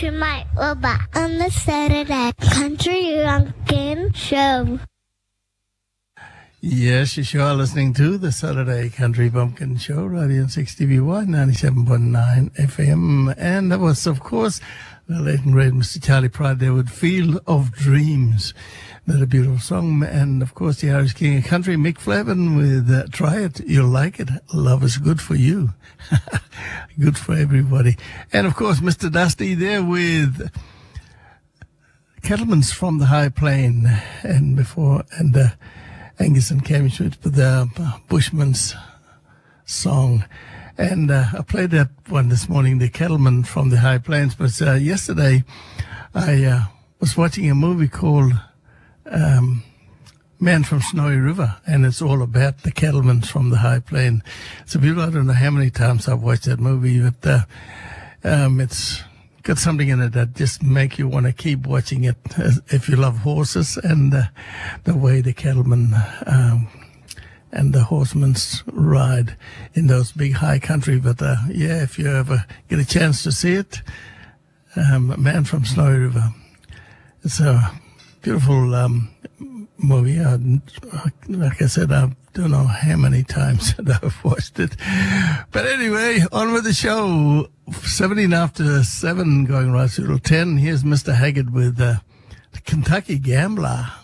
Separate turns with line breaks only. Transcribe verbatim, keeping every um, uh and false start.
to Mike Roba on the Saturday Country Bumpkin Show.
Yes, you sure are listening to the Saturday Country Bumpkin Show, Radio six T V Y, ninety-seven point nine F M. And that was, of course, the late and great Mister Charlie Pride there with Field of Dreams. That's a beautiful song. And, of course, the Irish King of Country, Mick Flavin, with uh, Try It, You'll Like It, Love is Good for You. Good for everybody. And, of course, Mister Dusty there with Kettleman's from the High Plain. And before, and uh, Angus and Cammy Schmidt with the uh, Bushman's song. And uh, I played that one this morning, the Kettleman from the High Plains. But uh, yesterday I uh, was watching a movie called um, Man from Snowy River, and it's all about the Kettleman from the High Plain. So people, I don't know how many times I've watched that movie, but uh, um, it's got something in it that just make you want to keep watching it if you love horses and uh, the way the cattlemen um, and the horsemen ride in those big high country. But uh, yeah, if you ever get a chance to see it, um, Man from Snowy River, it's a beautiful um, movie. Uh, like I said, I don't know how many times that I've watched it. But anyway, on with the show. seventeen after seven, going right through till ten. Here's Mister Haggard with uh, the Kentucky Gambler.